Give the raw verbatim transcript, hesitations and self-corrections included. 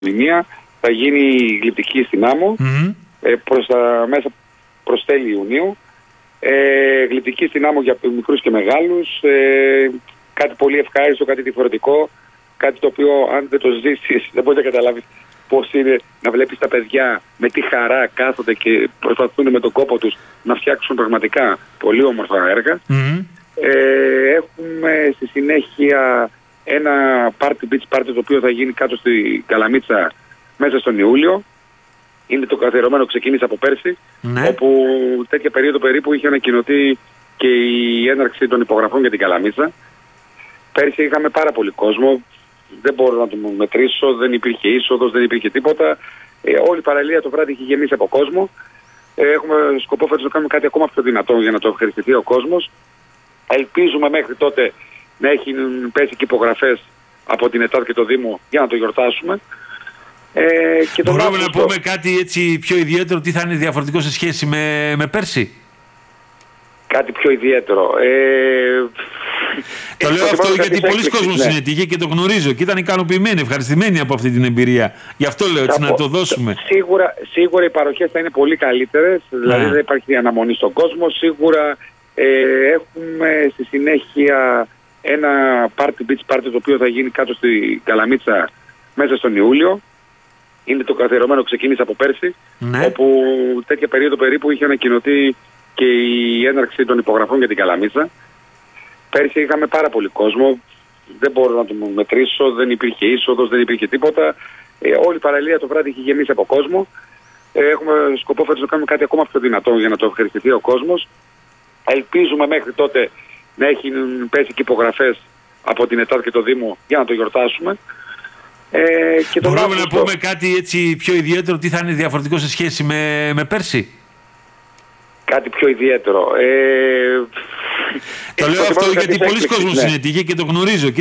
Μνημεία, θα γίνει γλυπτική στην άμμο, Mm-hmm. ε, προς τα μέσα προς τέλη Ιουνίου. Ε, γλυπτική στην άμμο για μικρούς και μεγάλους, ε, κάτι πολύ ευχάριστο, κάτι διαφορετικό, κάτι το οποίο αν δεν το ζήσεις δεν μπορείς να καταλάβεις πώς είναι να βλέπεις τα παιδιά με τι χαρά κάθονται και προσπαθούν με τον κόπο τους να φτιάξουν πραγματικά πολύ όμορφα έργα. Mm-hmm. Ε, έχουμε στη συνέχεια ένα party, beach party, το οποίο θα γίνει κάτω στη Καλαμίτσα μέσα στον Ιούλιο. Είναι το καθιερωμένο, ξεκίνησε από πέρσι, Ναι. όπου τέτοια περίοδο περίπου είχε ανακοινωθεί και η έναρξη των υπογραφών για την Καλαμίτσα. Πέρσι είχαμε πάρα πολύ κόσμο, δεν μπορώ να το μετρήσω, δεν υπήρχε είσοδος, δεν υπήρχε τίποτα. Ε, όλη η παραλία το βράδυ είχε γεμίσει από κόσμο. Ε, έχουμε σκοπό φέτος να κάνουμε κάτι ακόμα πιο δυνατό για να το ευχαριστηθεί ο κόσμος. Ελπίζουμε μέχρι τότε να έχει πέσει και υπογραφές από την ΕΤΑΔ και το Δήμο για να το γιορτάσουμε. Ε, και Μπορούμε Αύγουστο, να πούμε κάτι έτσι πιο ιδιαίτερο, τι θα είναι διαφορετικό σε σχέση με, με πέρσι? Κάτι πιο ιδιαίτερο. Ε, το λέω αυτό γιατί πολλοί κόσμοι ναι. συνετύχε και το γνωρίζω και ήταν ικανοποιημένοι, ευχαριστημένοι από αυτή την εμπειρία. Γι' αυτό λέω έτσι, θα να πω, το δώσουμε. Σίγουρα, σίγουρα οι παροχές θα είναι πολύ καλύτερες, δηλαδή δεν υπάρχει αναμονή στον κόσμο. Σίγουρα ε, έχουμε στη συνέχεια ένα party, beach party, το οποίο θα γίνει κάτω στη Καλαμίτσα μέσα στον Ιούλιο. Είναι το καθιερωμένο, ξεκίνησε από πέρσι, Ναι. όπου τέτοια περίοδο περίπου είχε ανακοινωθεί και η έναρξη των υπογραφών για την Καλαμίτσα. Πέρσι είχαμε πάρα πολύ κόσμο, δεν μπορώ να το μετρήσω, δεν υπήρχε είσοδος, δεν υπήρχε τίποτα. Ε, όλη η παραλία το βράδυ είχε γεμίσει από κόσμο. Ε, έχουμε σκοπό φέτος να κάνουμε κάτι ακόμα πιο δυνατό για να το ευχαριστηθεί ο κόσμος. Ελπίζουμε μέχρι τότε να έχει πέσει και υπογραφές από την ΕΤΑΔ και το Δήμο για να το γιορτάσουμε. Ε, και Μπορούμε Αύγουστο, να πούμε κάτι έτσι πιο ιδιαίτερο, τι θα είναι διαφορετικό σε σχέση με, με πέρσι? Κάτι πιο ιδιαίτερο. Ε, το λέω αυτό γιατί πολλοί κόσμοι ναι. συνετύχε και το γνωρίζω.